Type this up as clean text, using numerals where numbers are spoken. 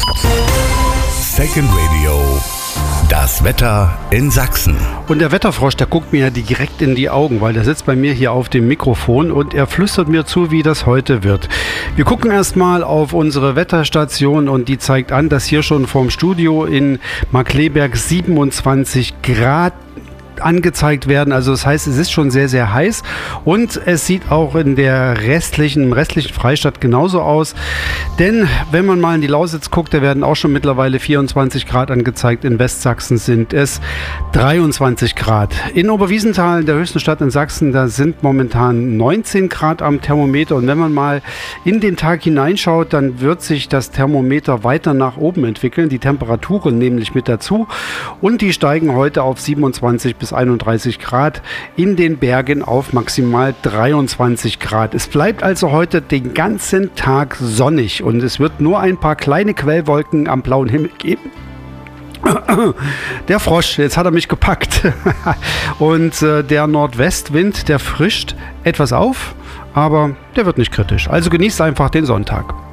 Second Radio. Das Wetter in Sachsen. Und der Wetterfrosch, der guckt mir ja direkt in die Augen, weil der sitzt bei mir hier auf dem Mikrofon und er flüstert mir zu, wie das heute wird. Wir gucken erstmal auf unsere Wetterstation und die zeigt an, dass hier schon vorm Studio in Markkleeberg 27 Grad angezeigt werden. Also das heißt, es ist schon sehr, sehr heiß und es sieht auch im restlichen Freistaat genauso aus. Denn wenn man mal in die Lausitz guckt, da werden auch schon mittlerweile 24 Grad angezeigt. In Westsachsen sind es 23 Grad. In Oberwiesenthal, der höchsten Stadt in Sachsen, da sind momentan 19 Grad am Thermometer. Und wenn man mal in den Tag hineinschaut, dann wird sich das Thermometer weiter nach oben entwickeln. Die Temperaturen nämlich mit dazu. Und die steigen heute auf 27 bis 31 Grad, in den Bergen auf maximal 23 Grad. Es bleibt also heute den ganzen Tag sonnig und es wird nur ein paar kleine Quellwolken am blauen Himmel geben. Der Frosch, jetzt hat er mich gepackt. Und der Nordwestwind, der frischt etwas auf, aber der wird nicht kritisch. Also genießt einfach den Sonntag.